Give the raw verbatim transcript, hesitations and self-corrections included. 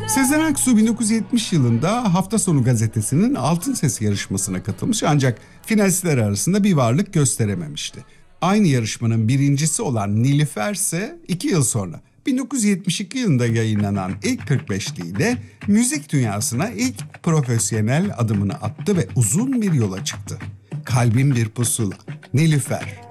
Sezen Aksu bin dokuz yüz yetmiş yılında Hafta Sonu Gazetesi'nin Altın Ses yarışmasına katılmış ancak finalistler arasında bir varlık gösterememişti. Aynı yarışmanın birincisi olan Nilüfer ise iki yıl sonra bin dokuz yüz yetmiş iki yılında yayınlanan ilk kırk beşliğiyle müzik dünyasına ilk profesyonel adımını attı ve uzun bir yola çıktı. Kalbim bir pusula, Nilüfer.